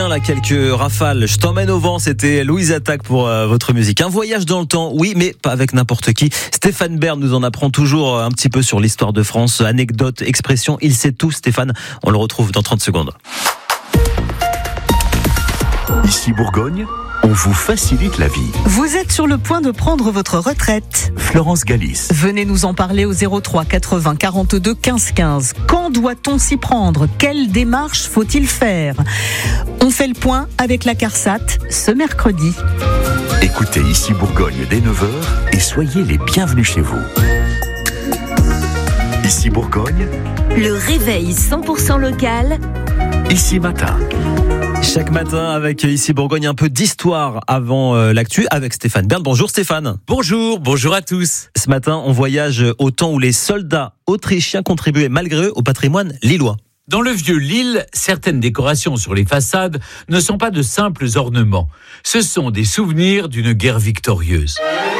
Là, quelques rafales. Je t'emmène au vent, c'était Louise Attaque pour votre musique. Un voyage dans le temps, oui, mais pas avec n'importe qui. Stéphane Bern nous en apprend toujours un petit peu sur l'histoire de France. Anecdotes, expressions, il sait tout. Stéphane, on le retrouve dans 30 secondes. Ici Bourgogne, on vous facilite la vie. Vous êtes sur le point de prendre votre retraite. Florence Galis. Venez nous en parler au 03 80 42 15 15. Quand doit-on s'y prendre ? Quelle démarche faut-il faire ? On fait le point avec la CARSAT ce mercredi. Écoutez Ici Bourgogne dès 9h et soyez les bienvenus chez vous. Ici Bourgogne, le réveil 100% local. Ici Matin. Chaque matin avec Ici Bourgogne, un peu d'histoire avant l'actu avec Stéphane Bern. Bonjour Stéphane. Bonjour à tous. Ce matin, on voyage au temps où les soldats autrichiens contribuaient malgré eux au patrimoine lillois. Dans le vieux Lille, certaines décorations sur les façades ne sont pas de simples ornements. Ce sont des souvenirs d'une guerre victorieuse.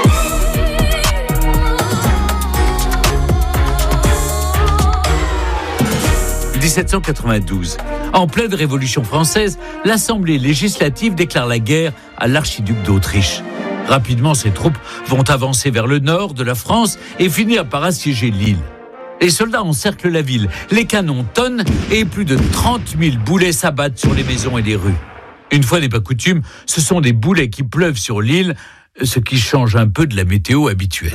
« 1792. En pleine Révolution française, l'Assemblée législative déclare la guerre à l'archiduc d'Autriche. Rapidement, ses troupes vont avancer vers le nord de la France et finir par assiéger Lille. Les soldats encerclent la ville, les canons tonnent et plus de 30 000 boulets s'abattent sur les maisons et les rues. Une fois n'est pas coutume, ce sont des boulets qui pleuvent sur Lille, ce qui change un peu de la météo habituelle.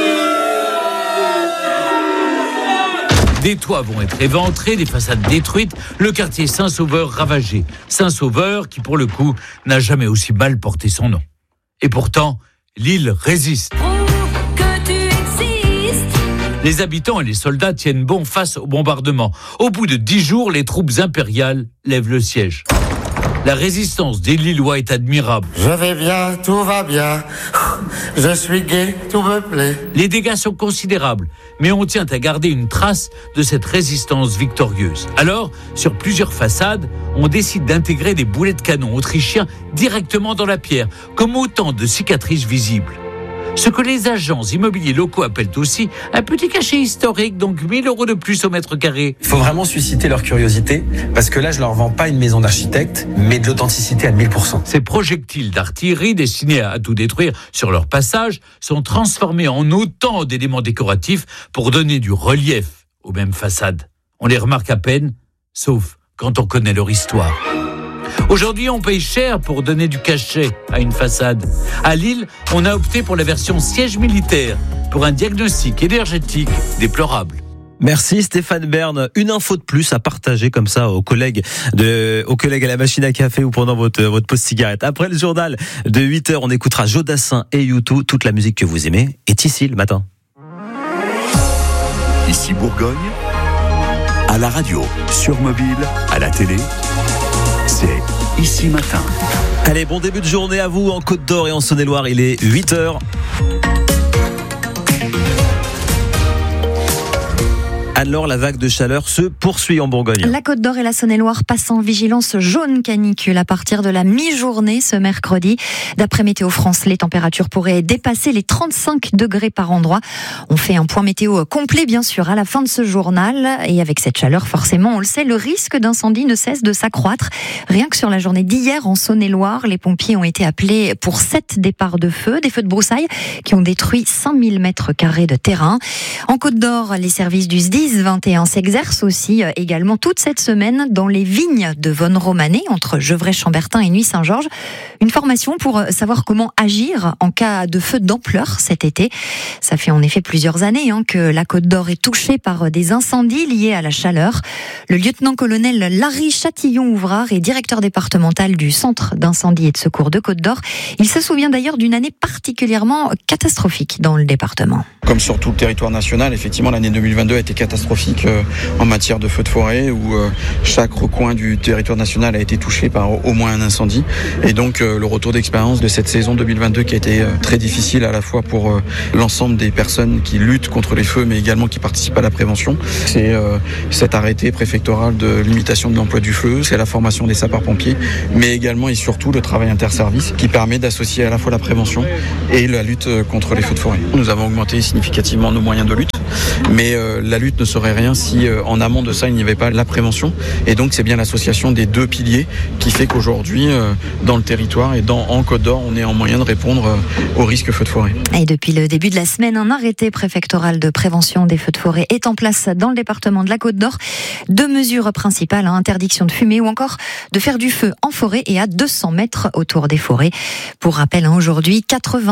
Des toits vont être éventrés, des façades détruites, le quartier Saint-Sauveur ravagé. Saint-Sauveur qui, pour le coup, n'a jamais aussi mal porté son nom. Et pourtant, Lille résiste. Les habitants et les soldats tiennent bon face au bombardement. Au bout de 10 jours, les troupes impériales lèvent le siège. La résistance des Lillois est admirable. Je vais bien, tout va bien. Je suis gai, tout me plaît. Les dégâts sont considérables, mais on tient à garder une trace de cette résistance victorieuse. Alors, sur plusieurs façades, on décide d'intégrer des boulets de canon autrichiens directement dans la pierre, comme autant de cicatrices visibles. Ce que les agents immobiliers locaux appellent aussi un petit cachet historique, donc 1 000 € de plus au mètre carré. Il faut vraiment susciter leur curiosité, parce que là, je leur vends pas une maison d'architecte, mais de l'authenticité à 1000%. Ces projectiles d'artillerie destinés à tout détruire sur leur passage sont transformés en autant d'éléments décoratifs pour donner du relief aux mêmes façades. On les remarque à peine, sauf quand on connaît leur histoire. Aujourd'hui, on paye cher pour donner du cachet à une façade. À Lille, on a opté pour la version siège militaire, pour un diagnostic énergétique déplorable. Merci Stéphane Bern. Une info de plus à partager comme ça aux collègues à la machine à café ou pendant votre pause cigarette. Après le journal de 8h, on écoutera Jodassin et U2. Toute la musique que vous aimez est ici le matin. Ici Bourgogne, à la radio, sur mobile, à la télé, c'est Ici Matin. Allez, bon début de journée à vous en Côte d'Or et en Saône-et-Loire. Il est 8h. Alors, la vague de chaleur se poursuit en Bourgogne. La Côte d'Or et la Saône-et-Loire passent en vigilance jaune canicule à partir de la mi-journée ce mercredi. D'après Météo France, les températures pourraient dépasser les 35 degrés par endroit. On fait un point météo complet, bien sûr, à la fin de ce journal. Et avec cette chaleur, forcément, on le sait, le risque d'incendie ne cesse de s'accroître. Rien que sur la journée d'hier, en Saône-et-Loire, les pompiers ont été appelés pour 7 départs de feu, des feux de broussailles qui ont détruit 5000 mètres carrés de terrain. En Côte d'Or, les services du SDIS 21 s'exerce aussi également toute cette semaine dans les vignes de Vonne-Romanée, entre Gevrey-Chambertin et Nuits-Saint-Georges. Une formation pour savoir comment agir en cas de feu d'ampleur cet été. Ça fait en effet plusieurs années que la Côte d'Or est touchée par des incendies liés à la chaleur. Le lieutenant-colonel Larry Chatillon-Ouvrard est directeur départemental du Centre d'incendie et de secours de Côte d'Or. Il se souvient d'ailleurs d'une année particulièrement catastrophique dans le département. Comme sur tout le territoire national, effectivement, l'année 2022 a été catastrophique en matière de feux de forêt, où chaque recoin du territoire national a été touché par au moins un incendie. Et donc, le retour d'expérience de cette saison 2022 qui a été très difficile à la fois pour l'ensemble des personnes qui luttent contre les feux, mais également qui participent à la prévention. C'est cet arrêté préfectoral de limitation de l'emploi du feu, c'est la formation des sapeurs-pompiers, mais également et surtout le travail interservice qui permet d'associer à la fois la prévention et la lutte contre les feux de forêt. Nous avons augmenté significativement nos moyens de lutte, mais la lutte ne serait rien si en amont de ça il n'y avait pas la prévention. Et donc c'est bien l'association des deux piliers qui fait qu'aujourd'hui dans le territoire et en Côte d'Or on est en moyen de répondre aux risques feux de forêt. Et depuis le début de la semaine, un arrêté préfectoral de prévention des feux de forêt est en place dans le département de la Côte d'Or. 2 mesures principales, interdiction de fumer ou encore de faire du feu en forêt et à 200 mètres autour des forêts. Pour rappel, aujourd'hui,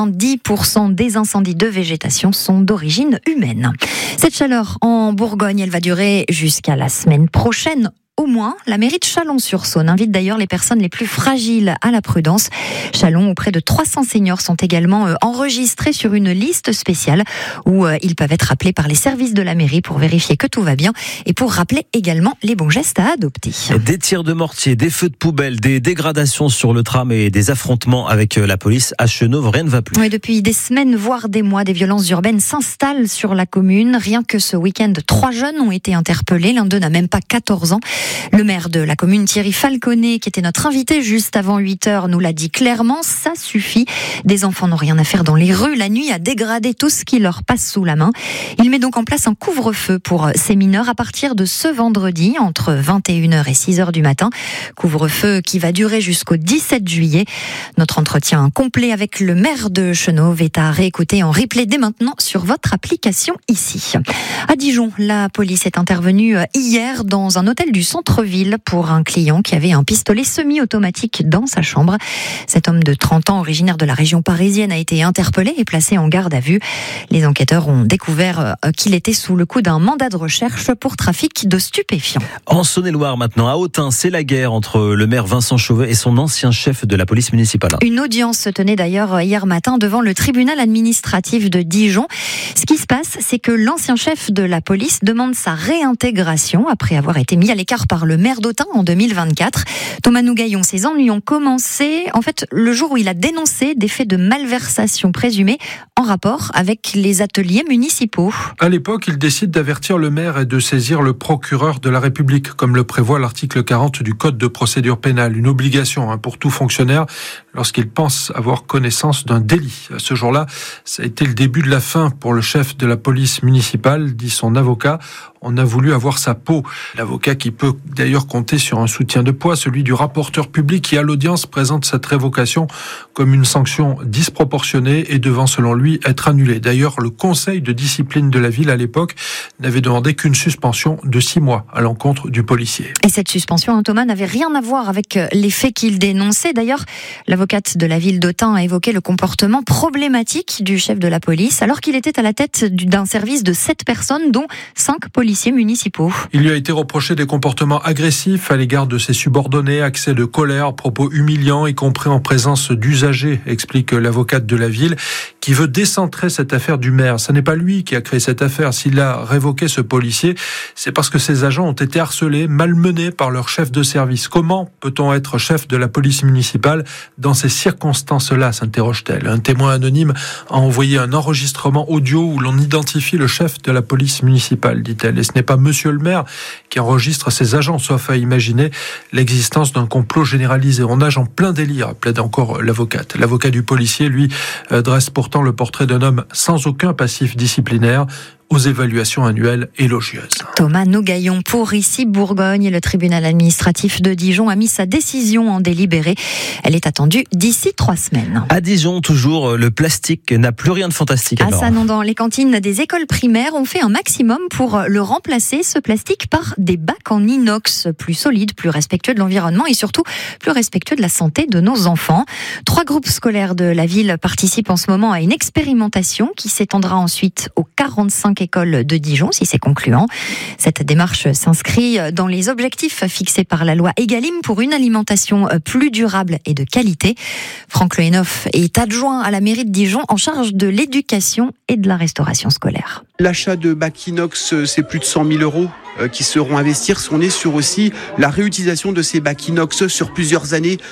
90% des incendies de végétation sont d'origine humaine. Cette chaleur en Bourgogne, elle va durer jusqu'à la semaine prochaine. Au moins, la mairie de Chalon-sur-Saône invite d'ailleurs les personnes les plus fragiles à la prudence. Chalon, où près de 300 seniors sont également enregistrés sur une liste spéciale où ils peuvent être appelés par les services de la mairie pour vérifier que tout va bien et pour rappeler également les bons gestes à adopter. Des tirs de mortier, des feux de poubelle, des dégradations sur le tram et des affrontements avec la police à Chenôve, rien ne va plus. Oui, depuis des semaines, voire des mois, des violences urbaines s'installent sur la commune. Rien que ce week-end, 3 jeunes ont été interpellés. L'un d'eux n'a même pas 14 ans. Le maire de la commune, Thierry Falconet, qui était notre invité juste avant 8h, nous l'a dit clairement, ça suffit. Des enfants n'ont rien à faire dans les rues la nuit à dégrader tout ce qui leur passe sous la main. Il met donc en place un couvre-feu pour ces mineurs à partir de ce vendredi, entre 21h et 6h du matin. Couvre-feu qui va durer jusqu'au 17 juillet. Notre entretien complet avec le maire de Chenôve est à réécouter en replay dès maintenant sur votre application ici. À Dijon, la police est intervenue hier dans un hôtel du centre-ville pour un client qui avait un pistolet semi-automatique dans sa chambre. Cet homme de 30 ans, originaire de la région parisienne, a été interpellé et placé en garde à vue. Les enquêteurs ont découvert qu'il était sous le coup d'un mandat de recherche pour trafic de stupéfiants. En Saône-et-Loire maintenant, à Autun, c'est la guerre entre le maire Vincent Chauvet et son ancien chef de la police municipale. Une audience se tenait d'ailleurs hier matin devant le tribunal administratif de Dijon. Ce qui se passe, c'est que l'ancien chef de la police demande sa réintégration après avoir été mis à l'écart par le maire d'Autun en 2024. Thomas Nougaillon, ses ennuis ont commencé en fait le jour où il a dénoncé des faits de malversation présumés en rapport avec les ateliers municipaux. À l'époque, il décide d'avertir le maire et de saisir le procureur de la République, comme le prévoit l'article 40 du Code de procédure pénale. Une obligation pour tout fonctionnaire lorsqu'il pense avoir connaissance d'un délit. À ce jour-là, ça a été le début de la fin pour le chef de la police municipale, dit son avocat. On a voulu avoir sa peau. L'avocat qui peut d'ailleurs compter sur un soutien de poids, celui du rapporteur public qui à l'audience présente cette révocation comme une sanction disproportionnée et devant selon lui être annulée. D'ailleurs, le conseil de discipline de la ville à l'époque n'avait demandé qu'une suspension de 6 mois à l'encontre du policier. Et cette suspension, Thomas, n'avait rien à voir avec les faits qu'il dénonçait. D'ailleurs, l'avocate de la ville d'Autun a évoqué le comportement problématique du chef de la police alors qu'il était à la tête d'un service de 7 personnes, dont 5 policiers municipaux. Il lui a été reproché des comportements agressifs à l'égard de ses subordonnés, accès de colère, propos humiliants, y compris en présence d'usagers, explique l'avocate de la ville, qui veut décentrer cette affaire du maire. Ce n'est pas lui qui a créé cette affaire. S'il a révoqué ce policier, c'est parce que ses agents ont été harcelés, malmenés par leur chef de service. Comment peut-on être chef de la police municipale dans ces circonstances-là, s'interroge-t-elle. Un témoin anonyme a envoyé un enregistrement audio où l'on identifie le chef de la police municipale, dit-elle. Et ce n'est pas monsieur le maire qui enregistre ses agents, sauf à imaginer l'existence d'un complot généralisé. On nage en plein délire, plaide encore l'avocate. L'avocat du policier, lui, dresse pourtant le portrait d'un homme sans aucun passif disciplinaire, aux évaluations annuelles élogieuses. Thomas Nougaillon pour ici Bourgogne. Le tribunal administratif de Dijon a mis sa décision en délibéré. Elle est attendue d'ici 3 semaines. À Dijon, toujours, le plastique n'a plus rien de fantastique. Ah ça non, dans les cantines des écoles primaires, on fait un maximum pour le remplacer, ce plastique, par des bacs en inox, plus solides, plus respectueux de l'environnement et surtout plus respectueux de la santé de nos enfants. 3 groupes scolaires de la ville participent en ce moment à une expérimentation qui s'étendra ensuite aux 45 écoles de Dijon, si c'est concluant. Cette démarche s'inscrit dans les objectifs fixés par la loi Egalim pour une alimentation plus durable et de qualité. Franck Lehenoff est adjoint à la mairie de Dijon en charge de l'éducation et de la restauration scolaire. L'achat de bacs inox, c'est plus de 100 000 € qui seront investis. On est sur aussi la réutilisation de ces bacs inox sur plusieurs années.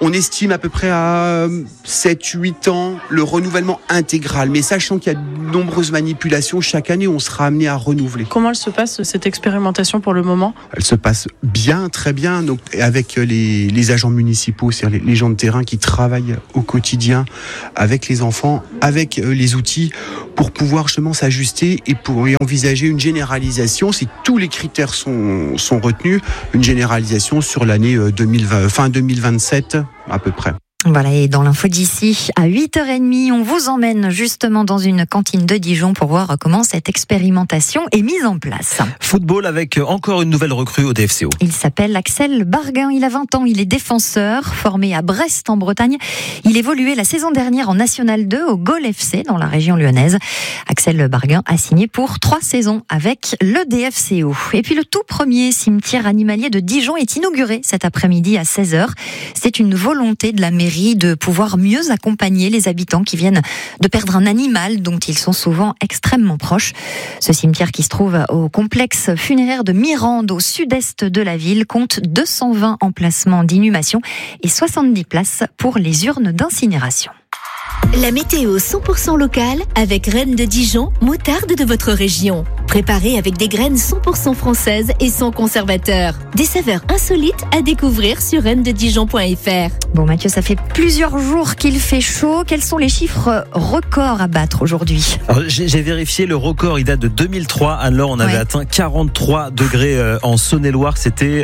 On estime à peu près à 7-8 ans le renouvellement intégral. Mais sachant qu'il y a de nombreuses manipulations, chaque année on sera amené à renouveler. Comment elle se passe cette expérimentation pour le moment ? Elle se passe bien, très bien, donc avec les agents municipaux, c'est-à-dire les gens de terrain qui travaillent au quotidien avec les enfants, avec les outils pour pouvoir justement s'ajuster et pour y envisager une généralisation, si tous les critères sont retenus, une généralisation sur l'année 2020, fin 2027 à peu près. Voilà, et dans l'info d'ici, à 8h30, on vous emmène justement dans une cantine de Dijon pour voir comment cette expérimentation est mise en place. Football avec encore une nouvelle recrue au DFCO. Il s'appelle Axel Barguin, il a 20 ans, il est défenseur, formé à Brest en Bretagne. Il évoluait la saison dernière en National 2 au Gol FC dans la région lyonnaise. Axel Barguin a signé pour 3 saisons avec le DFCO. Et puis le tout premier cimetière animalier de Dijon est inauguré cet après-midi à 16h. C'est une volonté de la mairie de pouvoir mieux accompagner les habitants qui viennent de perdre un animal dont ils sont souvent extrêmement proches. Ce cimetière qui se trouve au complexe funéraire de Mirande au sud-est de la ville compte 220 emplacements d'inhumation et 70 places pour les urnes d'incinération. La météo 100% locale avec Rennes de Dijon, moutarde de votre région. Préparée avec des graines 100% françaises et sans conservateur. Des saveurs insolites à découvrir sur rennesdedijon.fr. Bon Mathieu, ça fait plusieurs jours qu'il fait chaud. Quels sont les chiffres records à battre aujourd'hui ? Alors, j'ai vérifié, le record il date de 2003. Alors on avait atteint 43 degrés en Saône-et-Loire. C'était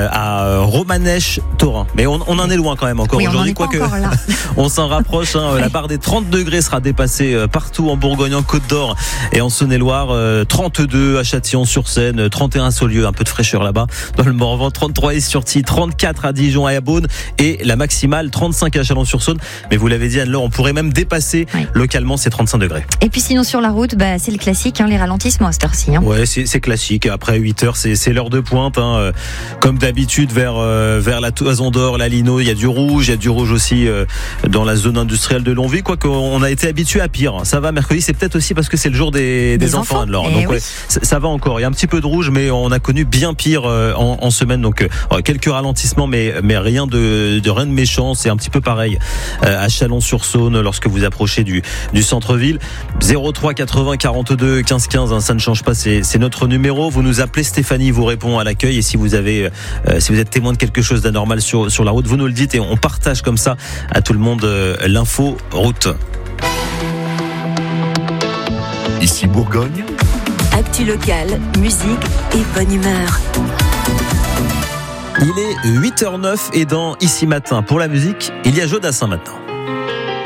à Romanèche-Thorin. Mais on en est loin quand même encore aujourd'hui. Quoique on s'en rapproche. La barre des 30 degrés sera dépassée partout en Bourgogne, en Côte d'Or et en Saône-et-Loire. 32 à Châtillon-sur-Seine, 31 à Saulieu, un peu de fraîcheur là-bas. Dans le Morvan, 33 à Is-sur-Tille, 34 à Dijon et à Beaune et la maximale 35 à Chalon-sur-Saône. Mais vous l'avez dit Anne-Laure, on pourrait même dépasser localement ces 35 degrés. Et puis sinon sur la route, c'est le classique, les ralentissements à cette heure-ci. Ouais, c'est classique. Après 8h, c'est l'heure de pointe. Comme d'habitude, vers la Toison d'Or, la Lino, il y a du rouge aussi dans la zone industrielle de Longwy. Quoique on a été habitué à pire. Ça va, mercredi, c'est peut-être aussi parce que c'est le jour des enfants, Anne-Laure. Donc ça va encore. Il y a un petit peu de rouge, mais on a connu bien pire en semaine. Donc quelques ralentissements, mais rien de méchant. C'est un petit peu pareil à Chalon-sur-Saône lorsque vous approchez du centre-ville. 03 80 42 15 15. Ça ne change pas. C'est notre numéro. Vous nous appelez. Stéphanie vous répond à l'accueil. Et si vous êtes témoin de quelque chose d'anormal sur la route, vous nous le dites et on partage comme ça à tout le monde l'info route. Ici Bourgogne. Actu locale, musique et bonne humeur. Il est 8h09 et dans Ici Matin pour la musique, il y a Jodassin maintenant.